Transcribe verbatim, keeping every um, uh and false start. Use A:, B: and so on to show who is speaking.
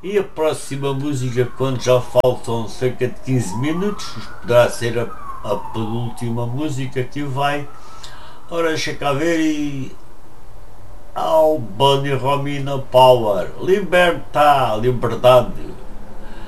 A: E a próxima música, quando já faltam cerca de quinze minutos, poderá ser a, a penúltima música que vai. Ora, deixa cá ver e. Albany Romina Power, Liberta, Liberdade.